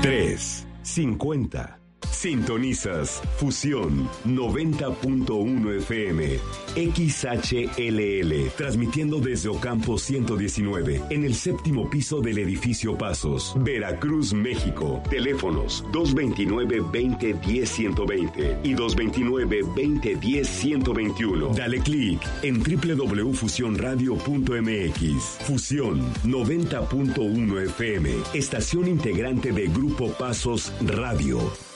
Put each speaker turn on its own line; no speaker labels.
3:50. Sintonizas Fusión 90.1 FM, XHLL, transmitiendo desde Ocampo 119, en el séptimo piso del edificio Pasos, Veracruz, México. Teléfonos 229-2010-120 y 229-2010-121. Dale clic en www.fusionradio.mx. Fusión 90.1 FM, estación integrante de Grupo Pasos Radio.